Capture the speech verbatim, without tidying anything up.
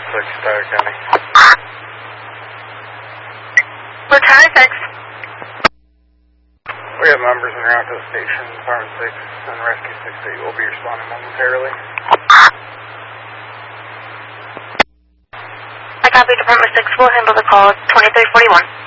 six, Tyler County. Lieutenant six. We have members en route to the station, Department six, and Rescue six eight will be responding momentarily. I copy Department six will handle the call twenty-three forty-one.